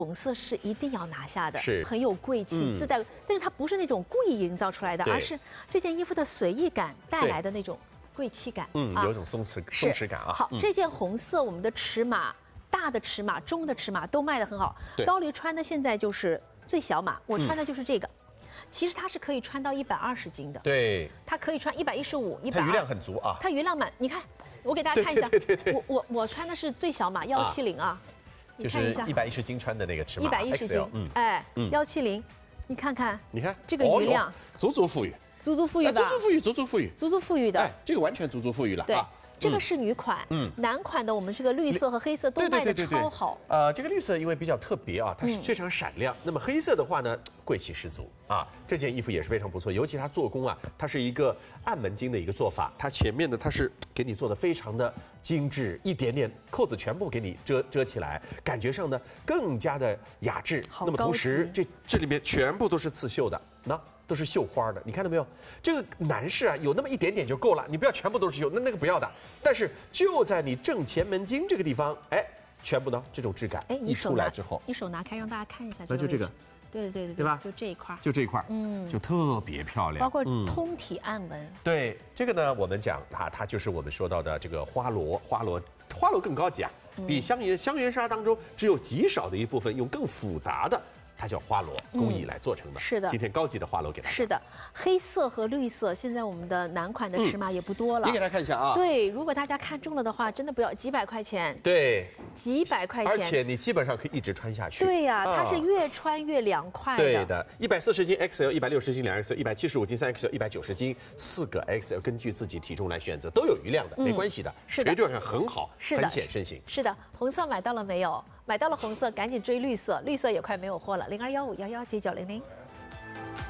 红色是一定要拿下的， 是很有贵气自带，但是它不是那种故意营造出来的， 对而是这件衣服的随意感带来的那种贵气感。 有一种松弛感啊。 好，这件红色我们的尺码，大的尺码、中的尺码都卖得很好。高黎穿的现在就是最小码，我穿的就是这个。其实它是可以穿到120斤的， 对， 它可以穿115、120， 它余量很足啊。 它余量满，你看，我给大家看一下， 对， 我穿的是最小码170啊。 就是110斤穿的那个尺码 ，110斤，哎，170，你看看， 你看这个余量， 足足富裕， 足足富裕吧， 足足富裕的， 哎，这个完全足足富裕了， 对。这个是女款，男款的我们这个绿色和黑色都卖的超好。 这个绿色因为比较特别啊，它是非常闪亮。那么黑色的话呢，贵气十足啊。这件衣服也是非常不错，尤其它做工啊，它是一个暗门襟的一个做法，它前面呢它是给你做的非常的精致，一点点扣子全部给你遮起来，感觉上呢更加的雅致。那么同时这里面全部都是刺绣的，都是绣花的，你看到没有？这个男士啊，有那么一点点就够了，你不要全部都是绣，那个不要的。但是就在你正前门襟这个地方，哎，全部呢这种质感一出来之后， 你手拿开让大家看一下。 那就这个， 对吧？就这一块， 就这一块，就特别漂亮， 包括通体暗纹。 对，这个呢，我们讲它就是我们说到的这个花螺更高级啊，比香橼纱当中只有极少的一部分用更复杂的。它叫花螺工艺来做成的， 是的。 今天高级的花螺给大家。 是的，黑色和绿色，现在我们的男款的尺码也不多了。 你给大家看一下啊。 对，如果大家看中了的话，真的不要几百块钱。 对， 几百块钱， 而且你基本上可以一直穿下去。 对呀，它是越穿越凉快的。 对的，140斤 XL、160斤2XL、175斤3XL、190斤4个 XL， 根据自己体重来选择，都有余量的，没关系的。 是的， 垂坠感很好，很显身形。 是的，红色买到了没有？买到了红色，赶紧追绿色，绿色也快没有货了。0215119900。